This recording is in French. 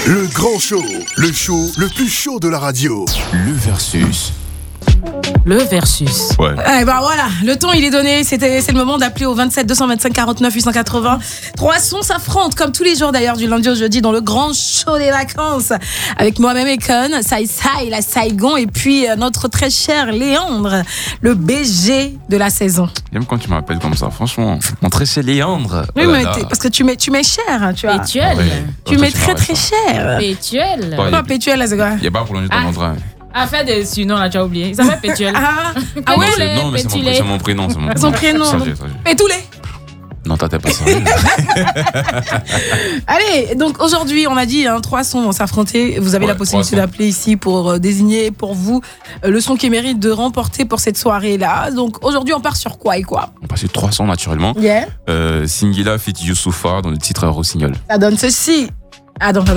Le grand show, le show le plus chaud de la radio. Le versus. Le versus. Ouais. Eh ben voilà, le ton il est donné, c'est le moment d'appeler au 27 225 49 880. Trois sons s'affrontent comme tous les jours d'ailleurs du lundi au jeudi dans le grand show des vacances avec moi-même Econ, Sai la Saigon et puis notre très cher Léandre, le BG de la saison. J'aime quand tu m'appelles comme ça, franchement. Mon très cher Léandre. Oui, mais parce que tu mets cher, tu vois. Pétuel. Tu mets très cher. Pétuel. Pourquoi Pétuel là, c'est quoi? Il n'y a pas pour l'enlever ton entrain. Ah, fait des surnoms là, tu as oublié. Il s'appelle Pétuel. Ah ouais? Non, mais c'est mon prénom. Son prénom. Pétoulé. Non, t'es pas sérieux. Allez, donc aujourd'hui, on a dit, trois sons vont s'affronter. Vous avez la possibilité d'appeler ici pour désigner pour vous le son qui mérite de remporter pour cette soirée-là. Donc aujourd'hui, on part sur quoi et quoi? On passe sur 3 sons naturellement. Yeah. Singila fit Youssoufa dans le titre Rossignol. Ça donne ceci. Ah, donc